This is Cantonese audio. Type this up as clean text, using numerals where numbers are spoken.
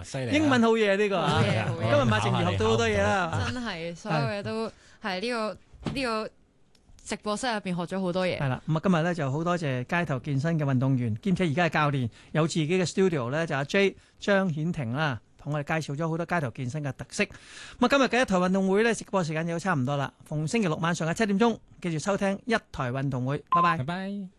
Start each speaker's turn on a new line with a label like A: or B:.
A: 犀利！
B: 英文好嘢呢個啊！
C: 好嘢好嘢
B: 今日馬靜怡學到好多嘢啦。
C: 真係所有嘢都係呢個直播室入邊學咗好多嘢。
B: 係啦，咁啊今日咧就好多謝街頭健身嘅運動員，兼且而家係教練，有自己嘅 studio 咧，就阿 J 張顯婷啦，同我哋介紹咗好多街頭健身嘅特色。咁啊今日嘅一台運動會咧，直播時間又差唔多啦，逢星期六晚上嘅7點鐘，記住收聽一台運動會，拜拜。
A: 拜拜。